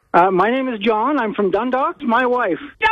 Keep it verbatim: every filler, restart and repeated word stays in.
Uh, my name is John. I'm from Dundalk. My wife.